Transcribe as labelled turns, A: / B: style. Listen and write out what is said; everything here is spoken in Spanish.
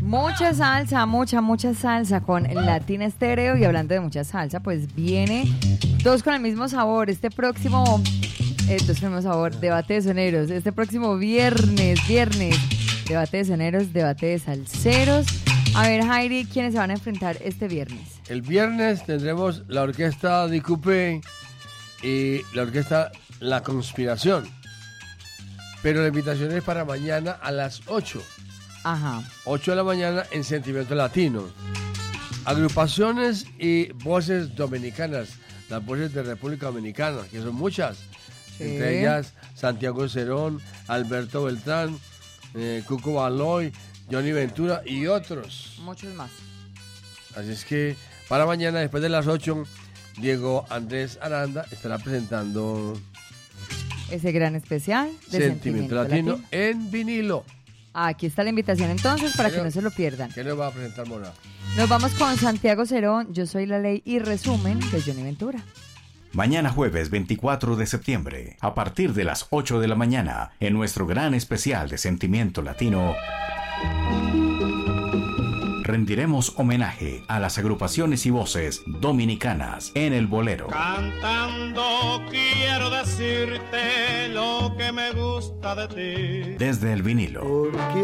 A: Mucha salsa, mucha salsa con Latina Estéreo. Y hablando de mucha salsa, pues viene Todos con el mismo sabor. Todos con el mismo sabor, debate de soneros. Este próximo viernes, debate de soneros, debate de salseros. A ver, Jairi, ¿quiénes se van a enfrentar este viernes?
B: El viernes tendremos la orquesta de Coupé y la orquesta La Conspiración. Pero la invitación es para mañana a las 8.
A: Ajá.
B: 8 de la mañana en Sentimiento Latino. Agrupaciones y voces dominicanas, las voces de República Dominicana, que son muchas. Sí. Entre ellas Santiago Cerón, Alberto Beltrán, Cuco Baloy, Johnny Ventura y otros.
A: Muchos más.
B: Así es que para mañana, después de las 8, Diego Andrés Aranda estará presentando
A: ese gran especial de
B: Sentimiento Latino en vinilo.
A: Aquí está la invitación entonces para que no se lo pierdan.
B: ¿Qué nos va a presentar, Mora?
A: Nos vamos con Santiago Cerón, Yo Soy la Ley y resumen de Johnny Ventura.
C: Mañana jueves 24 de septiembre, a partir de las 8 de la mañana, en nuestro gran especial de Sentimiento Latino, rendiremos homenaje a las agrupaciones y voces dominicanas en el bolero.
D: Cantando quiero decirte lo que me gusta de ti.
C: Desde el vinilo.